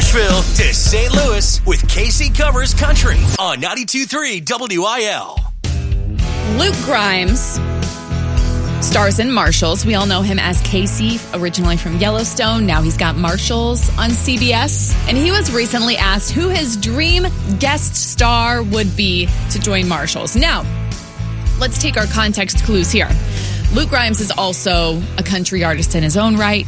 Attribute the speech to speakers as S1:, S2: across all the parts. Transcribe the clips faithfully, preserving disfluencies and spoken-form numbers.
S1: Nashville to Saint Louis with Casey Covers Country on ninety-two point three W I L.
S2: Luke Grimes stars in Marshalls. We all know him as Casey, originally from Yellowstone. Now he's got Marshalls on C B S. And he was recently asked who his dream guest star would be to join Marshalls. Now, let's take our context clues here. Luke Grimes is also a country artist in his own right.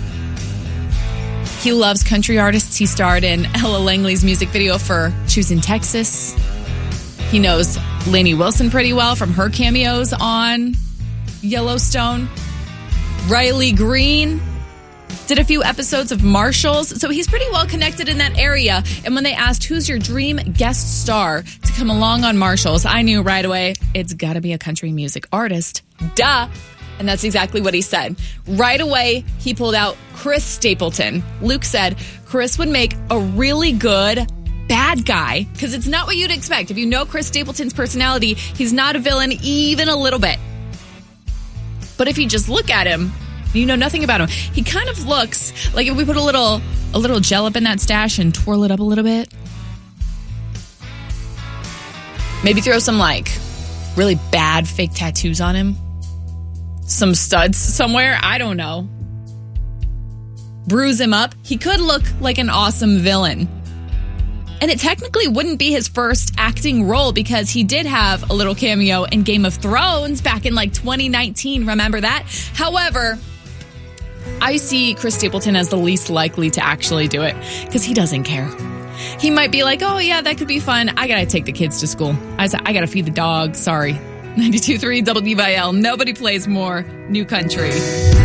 S2: He loves country artists. He starred in Ella Langley's music video for Choosing Texas. He knows Lainey Wilson pretty well from her cameos on Yellowstone. Riley Green did a few episodes of Marshalls, so he's pretty well connected in that area. And when they asked, who's your dream guest star to come along on Marshalls, I knew right away, it's got to be a country music artist. Duh. And that's exactly what he said. Right away, he pulled out Chris Stapleton. Luke said Chris would make a really good bad guy, because it's not what you'd expect. If you know Chris Stapleton's personality, he's not a villain even a little bit. But if you just look at him, you know nothing about him. He kind of looks like if we put a little a little gel up in that stash and twirl it up a little bit. Maybe throw some like really bad fake tattoos on him. Some studs somewhere. I don't know. Bruise him up. He could look like an awesome villain. And it technically wouldn't be his first acting role, because he did have a little cameo in Game of Thrones back in like twenty nineteen. Remember that? However, I see Chris Stapleton as the least likely to actually do it, because he doesn't care. He might be like, oh, yeah, that could be fun. I got to take the kids to school. I, I got to feed the dog. Sorry. ninety-two point three W I L. Nobody plays more new country.